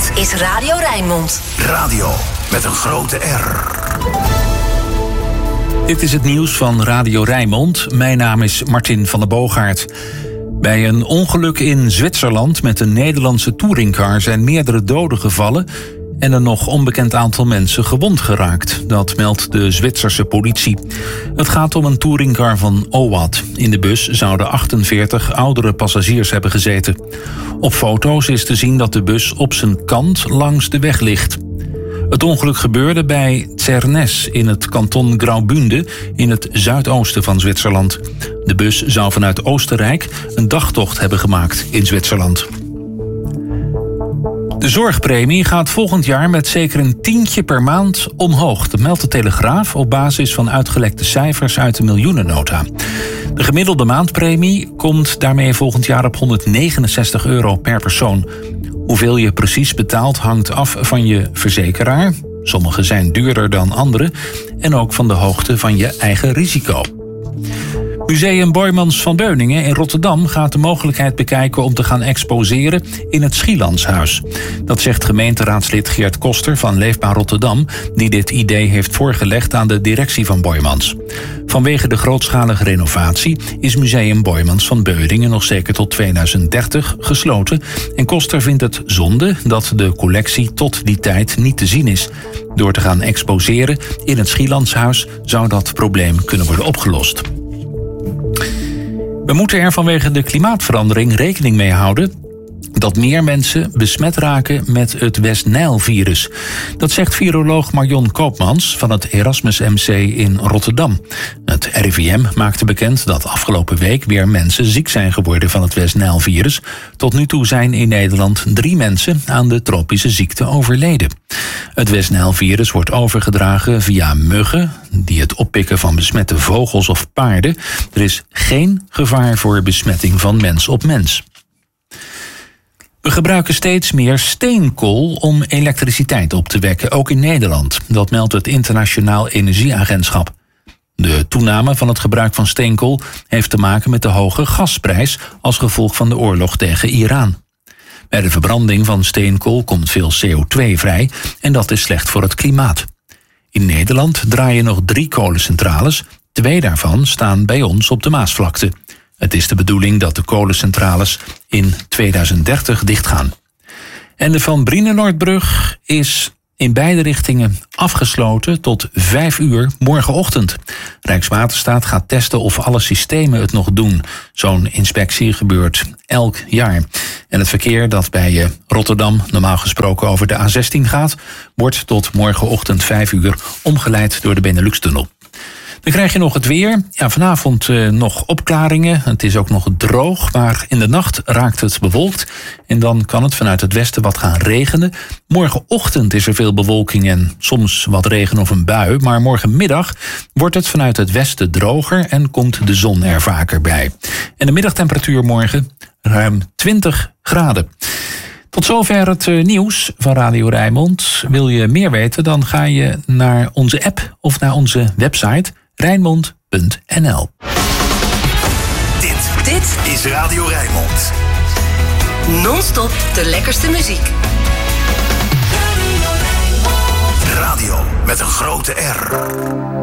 Dit is Radio Rijnmond. Radio met een grote R. Dit is het nieuws van Radio Rijnmond. Mijn naam is Martin van der Boogaard. Bij een ongeluk in Zwitserland met een Nederlandse touringcar zijn meerdere doden gevallen en een nog onbekend aantal mensen gewond geraakt. Dat meldt de Zwitserse politie. Het gaat om een touringcar van OWAT. In de bus zouden 48 oudere passagiers hebben gezeten. Op foto's is te zien dat de bus op zijn kant langs de weg ligt. Het ongeluk gebeurde bij Zernes in het kanton Graubünden in het zuidoosten van Zwitserland. De bus zou vanuit Oostenrijk een dagtocht hebben gemaakt in Zwitserland. De zorgpremie gaat volgend jaar met zeker een tientje per maand omhoog. Dat meldt de Telegraaf op basis van uitgelekte cijfers uit de miljoenennota. De gemiddelde maandpremie komt daarmee volgend jaar op €169 per persoon. Hoeveel je precies betaalt hangt af van je verzekeraar. Sommige zijn duurder dan andere. En ook van de hoogte van je eigen risico. Museum Boijmans van Beuningen in Rotterdam gaat de mogelijkheid bekijken om te gaan exposeren in het Schielandshuis. Dat zegt gemeenteraadslid Geert Koster van Leefbaar Rotterdam, die dit idee heeft voorgelegd aan de directie van Boijmans. Vanwege de grootschalige renovatie is Museum Boijmans van Beuningen nog zeker tot 2030 gesloten. En Koster vindt het zonde dat de collectie tot die tijd niet te zien is. Door te gaan exposeren in het Schielandshuis zou dat probleem kunnen worden opgelost. We moeten er vanwege de klimaatverandering rekening mee houden dat meer mensen besmet raken met het West-Nijl-virus. Dat zegt viroloog Marion Koopmans van het Erasmus MC in Rotterdam. Het RIVM maakte bekend dat afgelopen week weer mensen ziek zijn geworden van het West-Nijl-virus. Tot nu toe zijn in Nederland 3 mensen aan de tropische ziekte overleden. Het West-Nijl-virus wordt overgedragen via muggen die het oppikken van besmette vogels of paarden. Er is geen gevaar voor besmetting van mens op mens. We gebruiken steeds meer steenkool om elektriciteit op te wekken, ook in Nederland. Dat meldt het Internationaal Energieagentschap. De toename van het gebruik van steenkool heeft te maken met de hoge gasprijs als gevolg van de oorlog tegen Iran. Bij de verbranding van steenkool komt veel CO2 vrij en dat is slecht voor het klimaat. In Nederland draaien nog 3 kolencentrales. 2 daarvan staan bij ons op de Maasvlakte. Het is de bedoeling dat de kolencentrales in 2030 dichtgaan. En de Van Brienenoordbrug is in beide richtingen afgesloten tot 5 uur morgenochtend. Rijkswaterstaat gaat testen of alle systemen het nog doen. Zo'n inspectie gebeurt elk jaar. En het verkeer dat bij Rotterdam normaal gesproken over de A16 gaat, wordt tot morgenochtend 5 uur omgeleid door de Benelux-tunnel. Dan krijg je nog het weer. Ja, vanavond nog opklaringen. Het is ook nog droog, maar in de nacht raakt het bewolkt. En dan kan het vanuit het westen wat gaan regenen. Morgenochtend is er veel bewolking en soms wat regen of een bui. Maar morgenmiddag wordt het vanuit het westen droger en komt de zon er vaker bij. En de middagtemperatuur morgen ruim 20 graden. Tot zover het nieuws van Radio Rijnmond. Wil je meer weten, dan ga je naar onze app of naar onze website Rijnmond.nl. Dit is Radio Rijnmond. Non-stop de lekkerste muziek. Radio met een grote R.